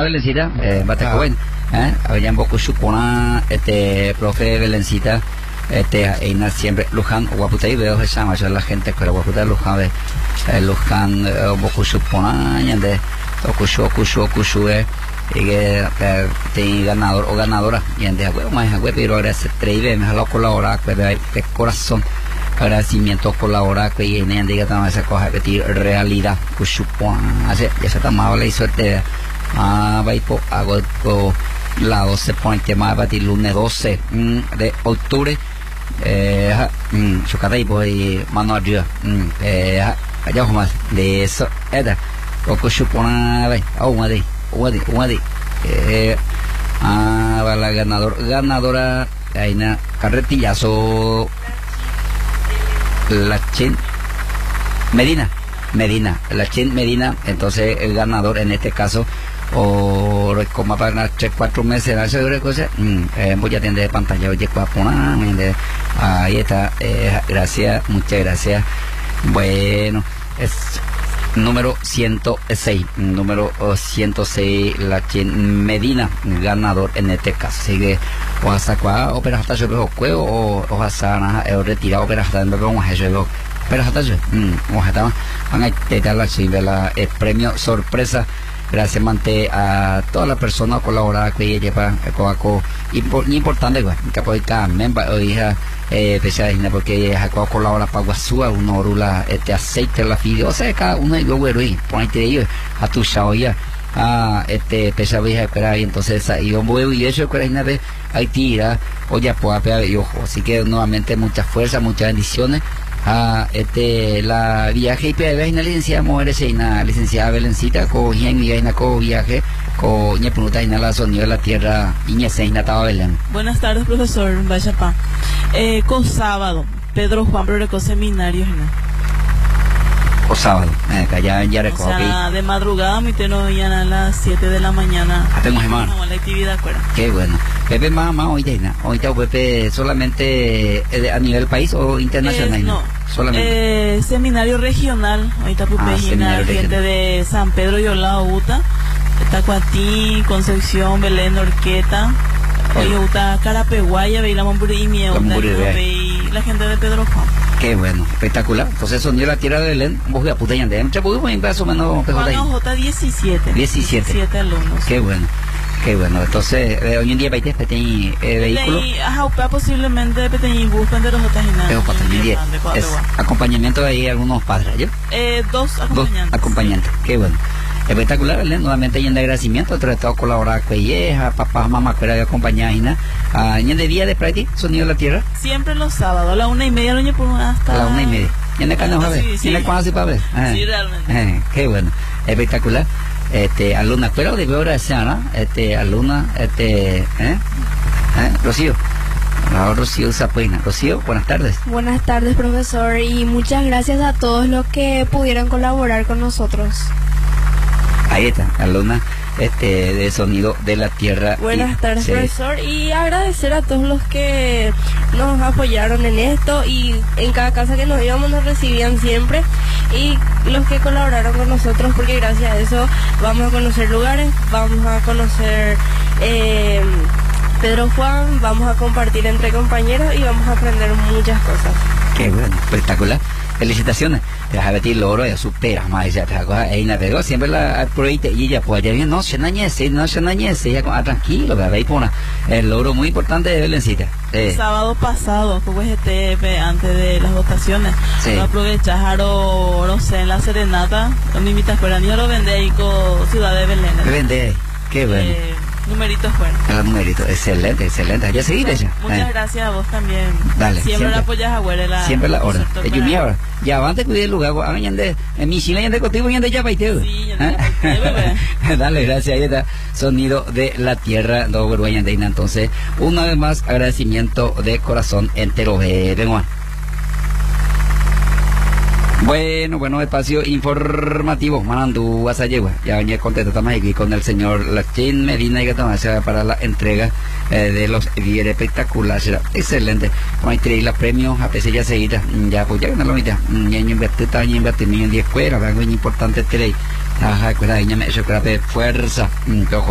Belencita, bate joven, había un poco supona, profe Belencita, Eina siempre Luján, Guaputay, veo que se llama la gente, pero Guaputay Luján, Luján, poco supona, de Okushu, y que te ganador o ganadora, y en de agua, más agua, pero ahora se trae, me jaló colaborar, de corazón. Agradecimiento colaborar que en el día también se coge repetir realidad que supone hace ya se tomaba la suerte va por hago la 12 pone tema para el lunes 12 de octubre su cara y voy mano arriba allá más de eso era lo que supone la ganadora hay una carretillazo la Chin Medina, la Chin Medina, entonces el ganador en este caso, o como para 3-4 meses, hace cosas, voy a atender pantalla, oye, ahí está, gracias, muchas gracias. Bueno, es número 106, la Chin Medina, ganador en este caso. Así que, o hasta cuá, opera hasta yo veo cueo, o hasta retirado, opera hasta me veo más yo pero hasta yo, o hasta van a tener el premio sorpresa. Gracias mante a todas las personas colaboradas que lleva coaco importante que puede member o hija especial porque coaco colabora para guasúa uno orula aceite la fide o sea cada uno yo güero y ponete ellos a tu shaoya especial hija espera y entonces y un huevo y eso que una vez hay tira o ya puede pegar y ojo así que nuevamente mucha fuerza muchas bendiciones la viaje y la licenciada mujeres y la licenciada Belencita con viaje con ñepunuta y la sonido de la tierra y estaba Belén. Buenas tardes, profesor Vayapa. Con sábado, Pedro Juan Progreco Seminarios, ¿no? O sábado, ya recojo. O sea, de madrugada, mi teno ya a las 7 de la mañana. Hacemos semana. La actividad, ¿cuál? Qué bueno. Pepe más ahorita Pepe solamente a nivel país o internacional. No, solamente. Seminario regional, ahorita gente de San Pedro y Olao, Uta, Tacuatí, Concepción, Belén, Orqueta, Uta, Carapeguaya, Veila Mamburi y Mieu, la gente de Pedro Juan. Qué bueno, espectacular. Entonces sonió la tierra de Belén, vos a puta y ande. Entre pudimos en más o menos J 17 alumnos. Qué bueno. Qué bueno, entonces hoy en día vais pequeño vehículo. Posiblemente pequeño bus de los otros es acompañamiento de ahí algunos padres, ¿yo? Dos acompañantes. Qué bueno. Espectacular, ¿verdad? Nuevamente y en agradecimiento, entre todos colaborar con ella, papá, mamá, que era acompañada y de día de práctica, sonido de la tierra. Siempre los sábados, a la 1:30 por hasta. A la 1:30. ¿Y en el canal a ver? ¿Y en cuándo se para ver? Sí, realmente. Qué bueno, espectacular. Alumna, pero de hora sana, alumna, Rocío. Rocío Zapuena. Rocío, buenas tardes. Buenas tardes, profesor, y muchas gracias a todos los que pudieron colaborar con nosotros. Ahí está, alumna de sonido de la tierra. Buenas tardes, profesor, y agradecer a todos los que nos apoyaron en esto y en cada casa que nos íbamos nos recibían siempre y los que colaboraron con nosotros porque gracias a eso vamos a conocer lugares, vamos a conocer Pedro Juan, vamos a compartir entre compañeros y vamos a aprender muchas cosas. Qué bueno, espectacular. Felicitaciones. Te vas a meter el oro y supera más. Ya te navegó siempre la proyecto y ella pues ya no se nañece, ella tranquilo, que ahí pone el logro muy importante de Belencita. El sábado pasado, como antes de las votaciones, no aprovechar en la serenata, me invitas por el lo vende ahí con Ciudad de Belén. Vende, qué bueno. Numeritos buenos. Numeritos, excelente. Ya seguir ella. Muchas gracias a vos también. Dale. Siempre la apoyas a Güera. Siempre la hora. Ahora. Ya antes cuidé el lugar, en mi chile y contigo y ya paiteo. Sí, ya Dale, gracias. Ahí está sonido de la tierra de Uruguayandeina. Entonces, una vez más, agradecimiento de corazón entero. Venga. Bueno, espacio informativo. Manandú Asayegua. Ya venía contento, estamos aquí con el señor Lachín Medina y que para la entrega de los guías espectaculares. Excelente. Con la premios, a veces ya seguida. Ya, pues ya no lo mitad. Ya invertí en 10 escuelas, algo importante. Ajá, escuela, ya me he hecho fuerza.